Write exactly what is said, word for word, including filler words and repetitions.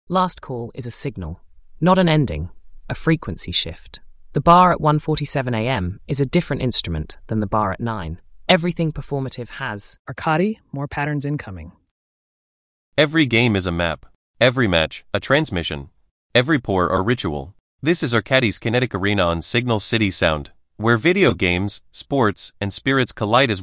Last call is a signal, not an ending, a frequency shift. The bar at one forty-seven a m is a different instrument than the bar at nine. Everything performative has Arcadi, more patterns incoming. Every game is a map. Every match, a transmission. Every pour or ritual. This is Arcadi's kinetic arena on Signal City Sound, where video games, sports, and spirits collide as